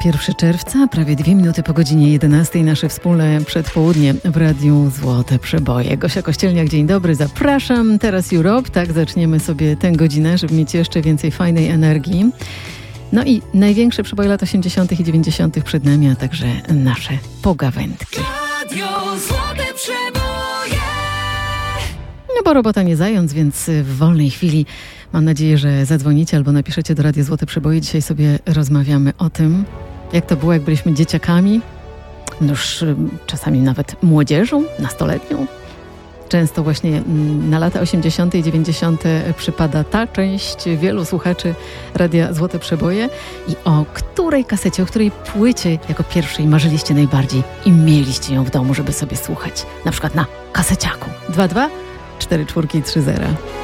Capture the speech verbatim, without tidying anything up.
pierwszego czerwca, prawie dwie minuty po godzinie jedenastej, nasze wspólne przedpołudnie w Radiu Złote Przeboje. Gosia Kościelniak, dzień dobry, zapraszam. Teraz Europe, tak zaczniemy sobie tę godzinę, żeby mieć jeszcze więcej fajnej energii. No i największe przeboje lat osiemdziesiątych i dziewięćdziesiątych przed nami, a także nasze pogawędki. Radio Złote Przeboje. No bo robota nie zając, więc w wolnej chwili mam nadzieję, że zadzwonicie albo napiszecie do Radia Złote Przeboje. Dzisiaj sobie rozmawiamy o tym, jak to było, jak byliśmy dzieciakami, no już czasami nawet młodzieżą, nastoletnią. Często właśnie na lata osiemdziesiąte i dziewięćdziesiąte przypada ta część wielu słuchaczy Radia Złote Przeboje. I o której kasecie, o której płycie jako pierwszej marzyliście najbardziej i mieliście ją w domu, żeby sobie słuchać. Na przykład na kaseciaku. dwa dwa cztery cztery trzy zero.